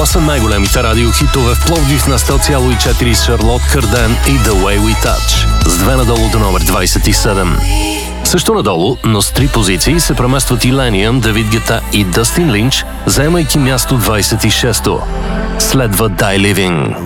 Това са най-големите радиохитове в Пловдив на 100,4 с Шарлот Карден и The Way We Touch. С 2 надолу до номер 27. Също надолу, но с 3 позиции се преместват и Лениъм, Давид Гета и Дъстин Линч, заемайки място 26-то. Следва Die Living.